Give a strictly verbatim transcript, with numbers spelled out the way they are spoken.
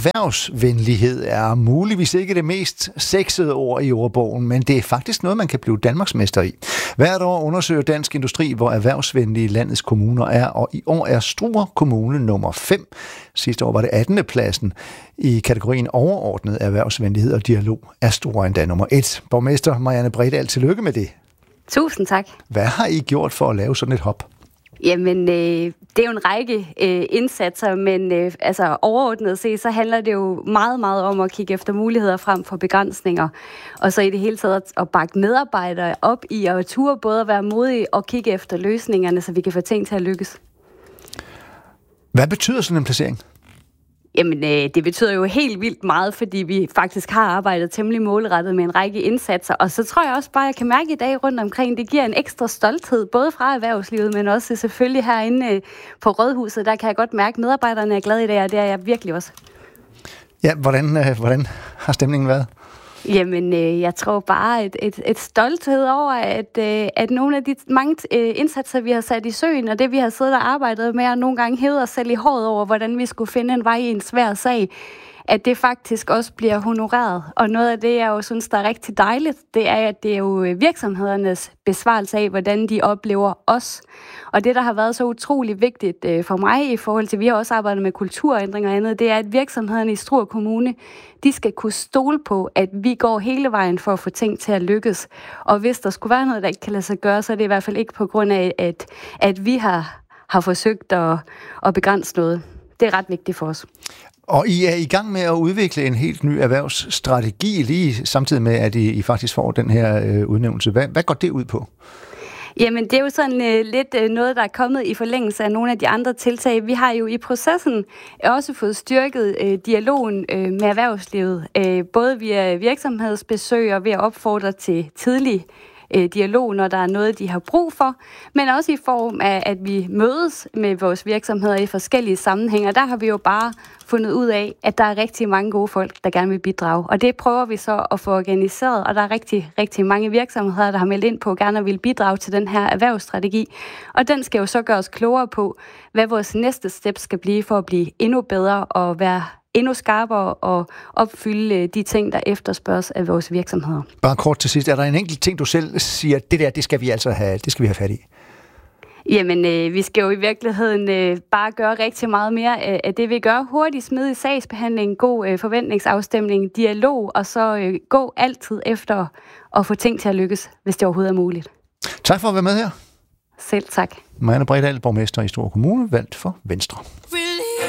Erhvervsvenlighed er muligvis ikke det mest sexede ord i ordbogen, men det er faktisk noget, man kan blive danmarksmester i. Hvert år undersøger Dansk Industri, hvor erhvervsvenlige landets kommuner er, og i år er Struer Kommune nummer fem. Sidste år var det attende pladsen i kategorien overordnet erhvervsvenlighed og dialog, er Struer endda nummer et. Borgmester Marianne Bredahl, tillykke med det. Tusind tak. Hvad har I gjort for at lave sådan et hop? Jamen, øh, det er jo en række øh, indsatser, men øh, altså overordnet set, så handler det jo meget, meget om at kigge efter muligheder frem for begrænsninger. Og så i det hele taget at bakke medarbejdere op i at ture både at være modige og kigge efter løsningerne, så vi kan få ting til at lykkes. Hvad betyder sådan en placering? Jamen, øh, det betyder jo helt vildt meget, fordi vi faktisk har arbejdet temmelig målrettet med en række indsatser. Og så tror jeg også bare, at jeg kan mærke i dag rundt omkring, det giver en ekstra stolthed, både fra erhvervslivet, men også selvfølgelig herinde øh, på Rådhuset. Der kan jeg godt mærke, at medarbejderne er glade i dag, og det er jeg virkelig også. Ja, hvordan, øh, hvordan har stemningen været? Jamen, øh, jeg tror bare et, et, et stolthed over, at, øh, at nogle af de mange øh, indsatser, vi har sat i søen, og det, vi har siddet og arbejdet med, og nogle gange hævet os selv i håret over, hvordan vi skulle finde en vej i en svær sag, at det faktisk også bliver honoreret. Og noget af det, jeg jo synes, der er rigtig dejligt, det er, at det er jo virksomhedernes besvarelse af, hvordan de oplever os. Og det, der har været så utrolig vigtigt for mig i forhold til, vi har også arbejdet med kulturændringer og andet, det er, at virksomhederne i Struer Kommune, de skal kunne stole på, at vi går hele vejen for at få ting til at lykkes. Og hvis der skulle være noget, der ikke kan lade sig gøre, så er det i hvert fald ikke på grund af, at, at vi har, har forsøgt at, at begrænse noget. Det er ret vigtigt for os. Og I er i gang med at udvikle en helt ny erhvervsstrategi, lige samtidig med, at I, I faktisk får den her øh, udnævnelse. Hvad, hvad går det ud på? Jamen, det er jo sådan øh, lidt øh, noget, der er kommet i forlængelse af nogle af de andre tiltag. Vi har jo i processen også fået styrket øh, dialogen øh, med erhvervslivet, øh, både via virksomhedsbesøg og ved at opfordre til tidlig øh, dialog, når der er noget, de har brug for, men også i form af, at vi mødes med vores virksomheder i forskellige sammenhænge, og der har vi jo bare fundet ud af, at der er rigtig mange gode folk, der gerne vil bidrage. Og det prøver vi så at få organiseret, og der er rigtig, rigtig mange virksomheder, der har meldt ind på at gerne vil bidrage til den her erhvervsstrategi. Og den skal jo så gøre os klogere på, hvad vores næste step skal blive for at blive endnu bedre og være endnu skarpere og opfylde de ting, der efterspørges af vores virksomheder. Bare kort til sidst, er der en enkelt ting, du selv siger, det der, det skal vi altså have, det skal vi have fat i? Jamen, øh, vi skal jo i virkeligheden øh, bare gøre rigtig meget mere øh, af det, vi gør. Hurtig, smidig sagsbehandling, god øh, forventningsafstemning, dialog, og så øh, gå altid efter at få ting til at lykkes, hvis det overhovedet er muligt. Tak for at være med her. Selv tak. Marianne Bredahl, borgmester i Struer Kommune, valgt for Venstre.